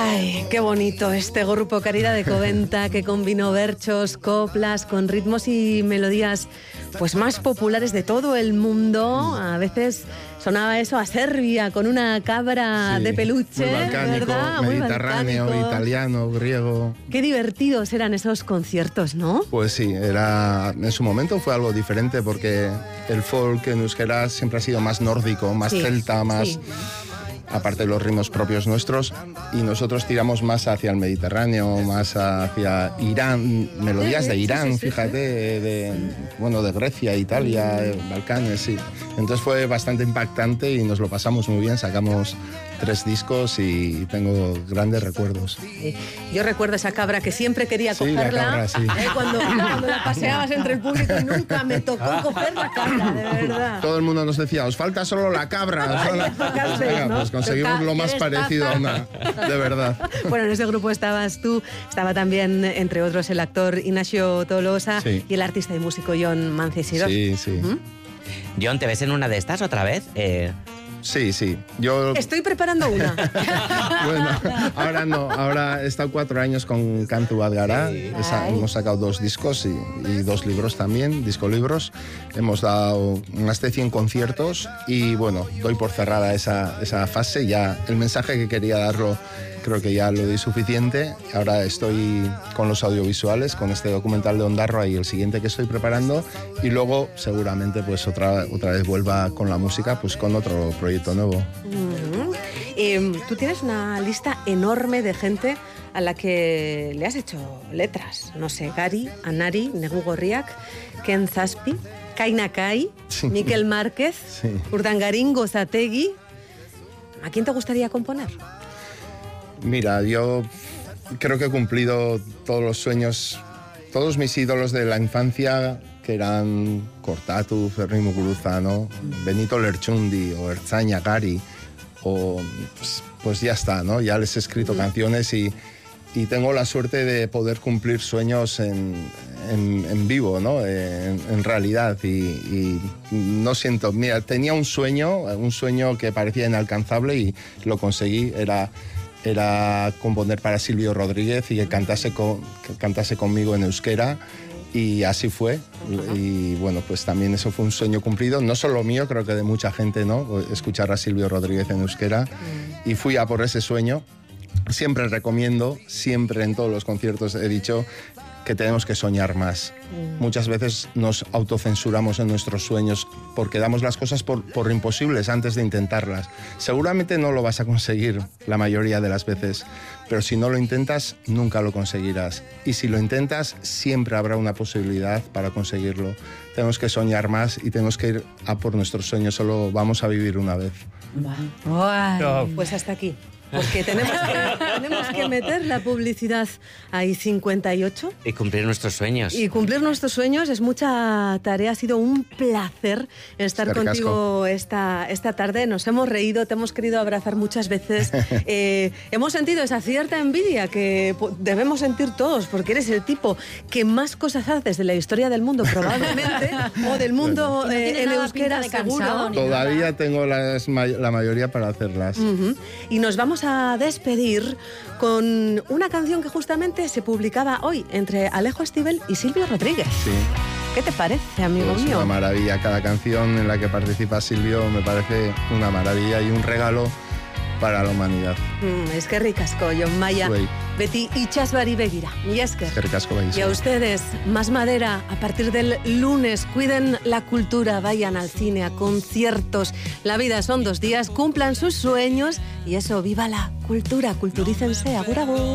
Ay, qué bonito este grupo Caridad de Coventa que combinó berchos, coplas con ritmos y melodías pues más populares de todo el mundo. A veces sonaba eso a Serbia con una cabra de peluche, muy balcánico, ¿verdad? mediterráneo, muy balcánico, italiano, griego. Qué divertidos eran esos conciertos, ¿no? Pues sí, en su momento fue algo diferente porque el folk en euskera siempre ha sido más nórdico, más celta, más... Sí. Aparte de los ritmos propios nuestros, y nosotros tiramos más hacia el Mediterráneo, más hacia Irán, melodías de Irán, fíjate, de Grecia, Italia, Balcanes, sí. Entonces fue bastante impactante y nos lo pasamos muy bien, sacamos 3 discos y tengo grandes recuerdos. Yo recuerdo esa cabra que siempre quería cogerla, la cabra, sí. Cuando la paseabas entre el público y nunca me tocó coger la cabra, de verdad. Todo el mundo nos decía, os falta solo la cabra. Pues conseguimos lo más parecido a una, de verdad. Bueno, en ese grupo estabas tú, estaba también, entre otros, el actor Ignacio Tolosa y el artista y músico Jon Mancesiro. Sí, sí. Jon, ¿te ves en una de estas otra vez? Sí. Yo estoy preparando una. Bueno, ahora no. Ahora he estado 4 años con Kantu Adgara. Hemos sacado 2 discos y 2 libros también, discolibros. Hemos dado más de 100 conciertos y bueno, doy por cerrada esa fase. Ya el mensaje que quería darlo creo que ya lo di suficiente. Ahora estoy con los audiovisuales, con este documental de Ondarroa y el siguiente que estoy preparando. Y luego seguramente pues otra vez vuelva con la música, pues con otro proyecto nuevo. Tú tienes una lista enorme de gente a la que le has hecho letras. No sé, Gari, Anari, Negu Gorriak, Ken Zazpi, Kaina Kai, Miquel Márquez, Urdangarín Gozategui. ¿A quién te gustaría componer? Mira, yo creo que he cumplido todos los sueños, todos mis ídolos de la infancia, que eran Cortatu, Fermín Muguruza, ¿no? Benito Lerchundi o Ertzaina Gari, o pues ya está, ¿no? Ya les he escrito canciones y tengo la suerte de poder cumplir sueños en vivo, ¿no? En realidad, y no siento... Mira, tenía un sueño que parecía inalcanzable y lo conseguí, era componer para Silvio Rodríguez y que cantase conmigo en euskera, y así fue. Y bueno, pues también eso fue un sueño cumplido, no solo mío, creo que de mucha gente, ¿no? Escuchar a Silvio Rodríguez en euskera, y fui a por ese sueño. Siempre recomiendo, siempre en todos los conciertos he dicho que tenemos que soñar más. Muchas veces nos autocensuramos en nuestros sueños porque damos las cosas por imposibles antes de intentarlas. Seguramente no lo vas a conseguir la mayoría de las veces, pero si no lo intentas, nunca lo conseguirás. Y si lo intentas, siempre habrá una posibilidad para conseguirlo. Tenemos que soñar más y tenemos que ir a por nuestros sueños. Solo vamos a vivir una vez. Pues hasta aquí. Porque tenemos que meter la publicidad ahí 58. Y cumplir nuestros sueños. Y cumplir nuestros sueños es mucha tarea. Ha sido un placer estar contigo esta tarde. Nos hemos reído, te hemos querido abrazar muchas veces. Hemos sentido esa cierta envidia que debemos sentir todos, porque eres el tipo que más cosas haces de la historia del mundo, probablemente, o del mundo en euskera, seguro. Todavía tengo la mayoría para hacerlas. Y nos vamos a despedir con una canción que justamente se publicaba hoy entre Alejo Stivel y Silvio Rodríguez. Sí. ¿Qué te parece, amigo mío? Es una maravilla. Cada canción en la que participa Silvio me parece una maravilla y un regalo para la humanidad. Es que ricasco, Jon Maia. Beti itxasbari begira. Y es que. Y a ustedes, más madera. A partir del lunes, cuiden la cultura, vayan al cine, a conciertos. La vida son 2 días, cumplan sus sueños y eso, viva la cultura, culturícense. Agur, agur.